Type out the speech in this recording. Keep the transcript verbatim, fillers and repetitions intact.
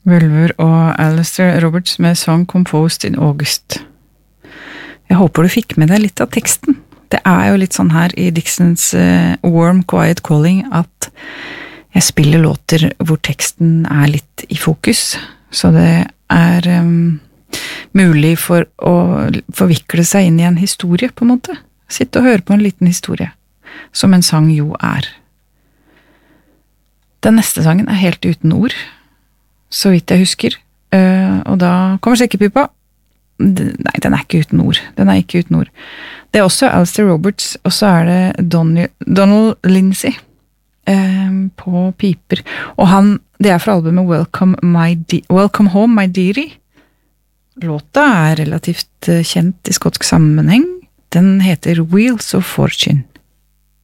Vølver og Alistair Roberts med Song Composed in August. Jeg håper du fikk med deg litt av teksten. Det er jo litt sånn her i Dixons uh, Warm Quiet Calling at jeg spiller låter hvor teksten er litt i fokus, så det er um, mulig for å forvikle seg inn i en historie på en måte. Sitte og høre på en liten historie, som en sang jo er. Den neste sangen er helt uten ord, så vidt jeg husker, uh, og da kommer sekkepipa. Nei, den er ikke uten ord. Den er ikke uten ord. Det er også Alistair Roberts, og så er det Donny, Donald Lindsay um, på piper. Og han, det er fra albumet Welcome, My De- Welcome Home, My Dearie. Låta er relativt uh, kjent i skotsk sammenheng. Den heter Wheels of Fortune.